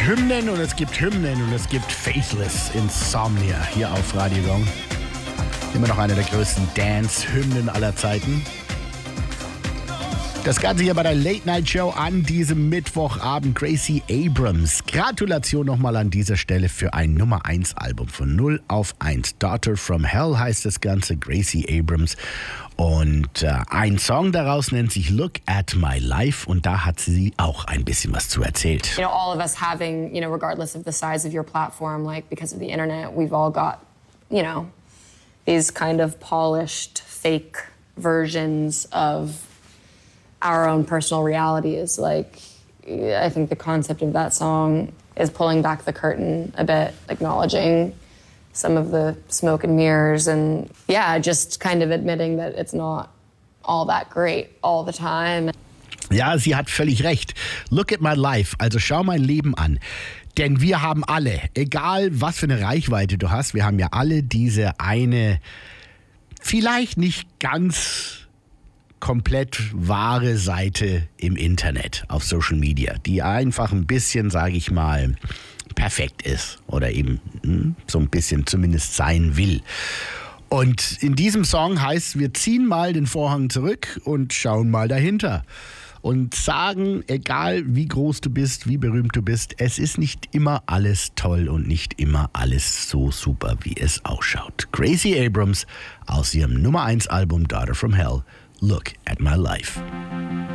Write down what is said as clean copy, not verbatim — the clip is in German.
Hymnen und es gibt Hymnen und es gibt Faithless Insomnia hier auf Radio Gong. Immer noch eine der größten Dance-Hymnen aller Zeiten. Das Ganze hier bei der Late-Night-Show an diesem Mittwochabend. Gracie Abrams. Gratulation nochmal an dieser Stelle für ein Nummer-1-Album von 0 auf 1. Daughter from Hell heißt das Ganze, Gracie Abrams. Und ein Song daraus nennt sich Look at My Life. Und da hat sie auch ein bisschen was zu erzählt. You know, all of us having, you know, regardless of the size of your platform, like because of the internet, we've all got, you know, these kind of polished, fake versions of our own personal realities. Like, I think the concept of that song is pulling back the curtain a bit, acknowledging some of the smoke and mirrors and, yeah, just kind of admitting that it's not all that great all the time. Ja, sie hat völlig recht. Look at my life, also schau mein Leben an. Denn wir haben alle, egal was für eine Reichweite du hast, wir haben ja alle diese eine, vielleicht nicht ganz komplett wahre Seite im Internet, auf Social Media, die einfach ein bisschen, sage ich mal, perfekt ist oder eben so ein bisschen zumindest sein will. Und in diesem Song heißt, wir ziehen mal den Vorhang zurück und schauen mal dahinter. Und sagen, egal wie groß du bist, wie berühmt du bist, es ist nicht immer alles toll und nicht immer alles so super, wie es ausschaut. Gracie Abrams aus ihrem Nummer 1 Album Daughter from Hell, Look at My Life.